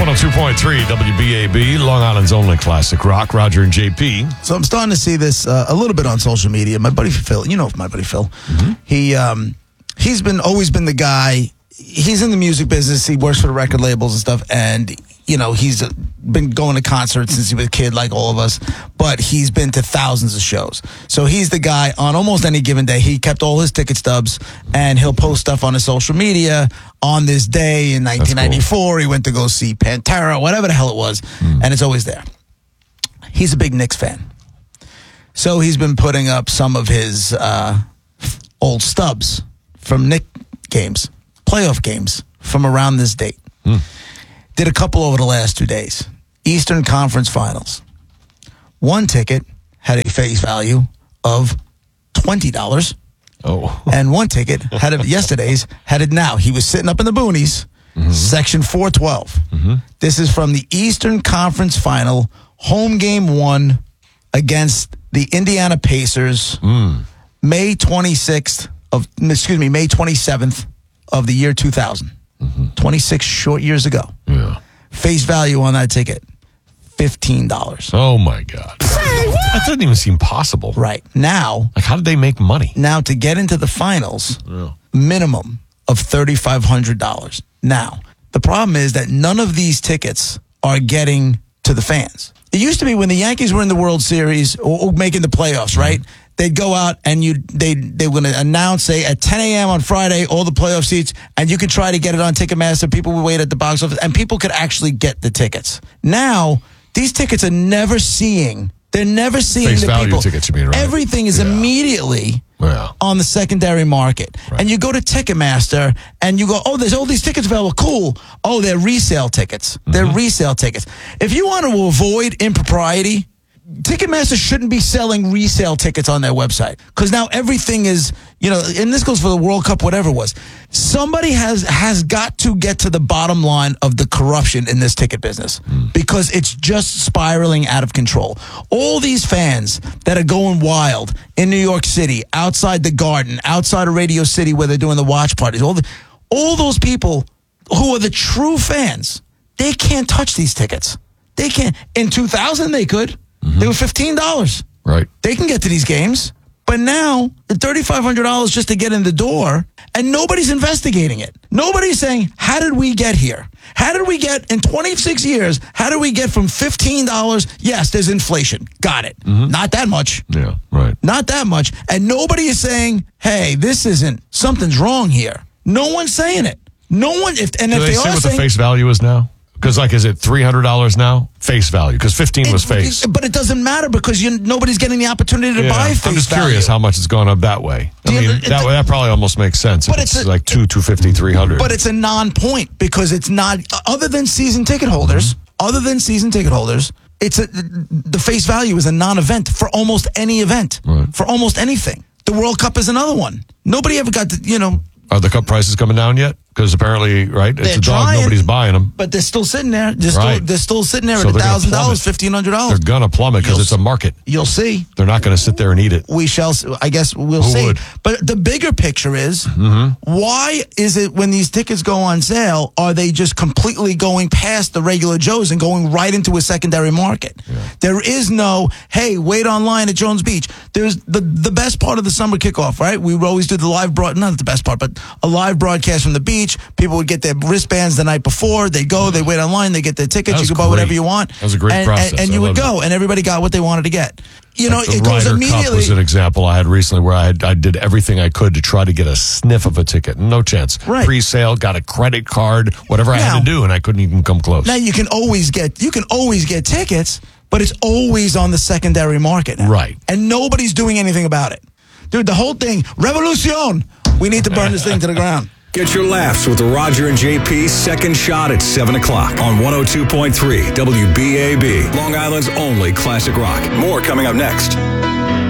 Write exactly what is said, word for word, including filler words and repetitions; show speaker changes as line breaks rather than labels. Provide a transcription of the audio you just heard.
one oh two point three W B A B, Long Island's only classic rock. Roger and J P.
So I'm starting to see this uh, a little bit on social media. My buddy Phil, you know my buddy Phil.
Mm-hmm.
He um, he's been always been the guy. He's in the music business. He works for the record labels and stuff, and you know he's been going to concerts since he was a kid, like all of us. But he's been to thousands of shows. So he's the guy on almost any given day. He kept all his ticket stubs, and he'll post stuff on his social media. On this day in nineteen ninety-four, cool. He went to go see Pantera, whatever the hell it was, mm. and it's always there. He's a big Knicks fan, so he's been putting up some of his uh, old stubs from Knicks games. Playoff games from around this date. Hmm. Did a couple over the last two days. Eastern Conference Finals. One ticket had a face value of twenty dollars.
Oh.
And one ticket had it yesterday's, had it now. He was sitting up in the boonies, mm-hmm. section four twelve. Mm-hmm. This is from the Eastern Conference Final, home game one against the Indiana Pacers, mm. May twenty-sixth of, excuse me, May twenty-seventh. Of the year two thousand. Mm-hmm. twenty-six short years ago.
Yeah.
Face value on that ticket, fifteen dollars.
Oh, my God.
Say what?
That doesn't even seem possible.
Right. Now.
Like, how did they make money?
Now, to get into the finals, yeah. minimum of thirty-five hundred dollars. Now, the problem is that none of these tickets are getting to the fans. It used to be when the Yankees were in the World Series or, or making the playoffs, mm-hmm. right? They'd go out and you they they were going to announce, say, at ten a.m. on Friday, all the playoff seats, and you could try to get it on Ticketmaster. People would wait at the box office, and people could actually get the tickets. Now, these tickets are never seeing. They're never seeing
Face
the
value
people.
Tickets, you mean, right?
Everything is yeah. immediately yeah. on the secondary market. Right. And you go to Ticketmaster, and you go, oh, there's all these tickets available. Cool. Oh, they're resale tickets. Mm-hmm. They're resale tickets. If you want to avoid impropriety, Ticketmaster shouldn't be selling resale tickets on their website because now everything is, you know, and this goes for the World Cup, whatever it was. Somebody has has got to get to the bottom line of the corruption in this ticket business mm. because it's just spiraling out of control. All these fans that are going wild in New York City, outside the Garden, outside of Radio City where they're doing the watch parties, all the, all those people who are the true fans, they can't touch these tickets. They can't. In two thousand, they could. Mm-hmm. They were fifteen dollars.
Right.
They can get to these games. But now, thirty-five hundred dollars just to get in the door, and nobody's investigating it. Nobody's saying, how did we get here? How did we get, in twenty-six years, how did we get from fifteen dollars? Yes, there's inflation. Got it. Mm-hmm. Not that much.
Yeah, right.
Not that much. And nobody is saying, hey, this isn't, something's wrong here. No one's saying it. No one, if, and
Do
if
they,
they
say
are
what
saying,
the face value is now? Because, like, is it three hundred dollars now? Face value. Because fifteen was face.
But it doesn't matter because you, nobody's getting the opportunity to
yeah.
buy face value.
I'm just
value.
curious how much it's gone up that way. I
Do
mean,
you,
that, that probably almost makes sense. But it's, it's a, like two, two fifty, three hundred.
But it's a non-point because it's not, other than season ticket holders, mm-hmm. other than season ticket holders, it's a, the face value is a non-event for almost any event, right. for almost anything. The World Cup is another one. Nobody ever got, to, you know.
Are the cup prices coming down yet? Because apparently, right, it's a dog, trying, nobody's buying them.
But they're still sitting there. They're,
right.
still, they're still sitting there
so
at one thousand dollars, fifteen hundred dollars.
They're going to plummet because it's a market.
You'll see.
They're not going to sit there and eat it.
We shall, I guess we'll
Who
see.
Would?
But the bigger picture is,
mm-hmm.
why is it when these tickets go on sale, are they just completely going past the regular Joes and going right into a secondary market? Yeah. There is no, hey, wait online at Jones Beach. There's the, the best part of the summer kickoff, right? We always do the live broad, not the best part, but a live broadcast from the beach. People would get their wristbands the night before. They go, they wait online, they get their tickets. You can buy whatever you want.
That was a great
and,
process.
And, and you would go, that. and everybody got what they wanted to get. You
like
know,
the
it goes
Ryder
immediately.
Cup was an example I had recently where I, had, I did everything I could to try to get a sniff of a ticket. No chance.
Right.
Pre-sale, got a credit card, whatever now, I had to do, and I couldn't even come close.
Now you can always get you can always get tickets, but it's always on the secondary market now.
Right.
And nobody's doing anything about it. Dude, the whole thing, revolution. We need to burn this thing to the ground.
Get your laughs with the Roger and J P second shot at seven o'clock on one oh two point three W B A B, Long Island's only classic rock. More coming up next.